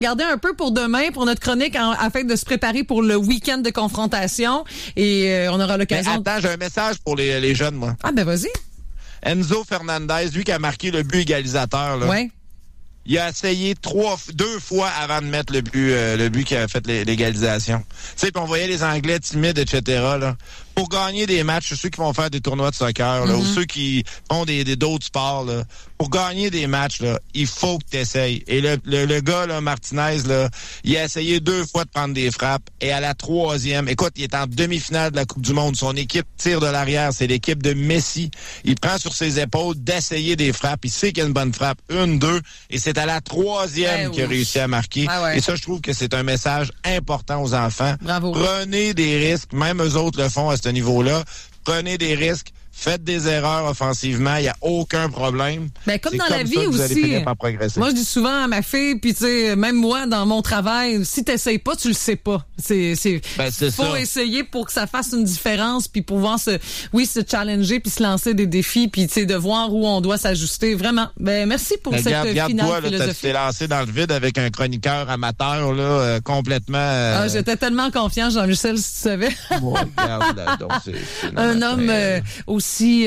Regardez un peu pour demain, pour notre chronique, afin de se préparer pour le week-end de confrontation. Et on aura l'occasion... Mais attends, j'ai un message pour les jeunes, moi. Ah, ben vas-y. Enzo Fernandez, lui qui a marqué le but égalisateur, là. Ouais. Il a essayé 2 fois avant de mettre le but qui a fait l'égalisation. Tu sais, puis on voyait les Anglais timides, etc., là. Pour gagner des matchs, ceux qui vont faire des tournois de soccer, là, ou ceux qui font d'autres sports, là, pour gagner des matchs, là, il faut que tu essayes. Et le gars, là, Martinez, là, il a essayé 2 fois de prendre des frappes. Et à la 3e, écoute, il est en demi-finale de la Coupe du Monde. Son équipe tire de l'arrière. C'est l'équipe de Messi. Il prend sur ses épaules d'essayer des frappes. Il sait qu'il y a une bonne frappe. 1, 2. Et c'est à la 3e qu'il a réussi à marquer. Ah ouais. Et ça, je trouve que c'est un message important aux enfants. Bravo. Prenez des risques. Même eux autres le font à ce niveau-là. Prenez des risques. Faites des erreurs offensivement, il n'y a aucun problème. Ben, comme dans la vie ça que aussi. Vous allez finir par progresser. Moi, je dis souvent à ma fille, puis tu sais, même moi, dans mon travail, si t'essayes pas, tu le sais pas. Faut essayer pour que ça fasse une différence, puis pouvoir se challenger, puis se lancer des défis, puis tu sais, de voir où on doit s'ajuster. Vraiment. Ben, merci pour cette finale philosophie. Tu t'es lancé dans le vide avec un chroniqueur amateur, là, complètement... j'étais tellement confiant, Jean-Michel, si tu savais. Moi, regarde, là, donc, c'est un homme aussi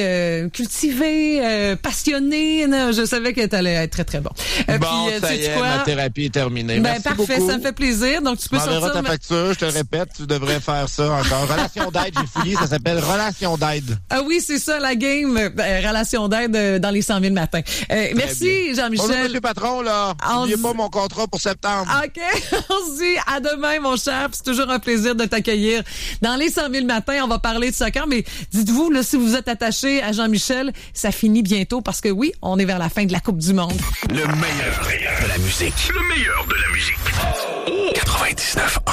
cultivé, passionné. Non, je savais que t'allais être très, très bon. Bon, ça y est, ma thérapie est terminée. Ben, merci parfait, beaucoup. ça me fait plaisir. Donc, tu peux sortir... ta facture, je te répète, tu devrais faire ça encore. Relation d'aide, j'ai fouillé, ça s'appelle Relation d'aide. Ah oui, c'est ça, la game. Relation d'aide dans les 100 000 matins. Merci, Jean-Michel. Bonjour, monsieur patron, là. N'oubliez pas mon contrat pour septembre. OK. On se dit à demain, mon cher. C'est toujours un plaisir de t'accueillir. Dans les 100 000 matins, on va parler de soccer, mais dites-vous, là, si vous êtes attaché à Jean-Michel, ça finit bientôt parce que oui, on est vers la fin de la Coupe du Monde. Le meilleur de la musique. Le meilleur de la musique. 99.1.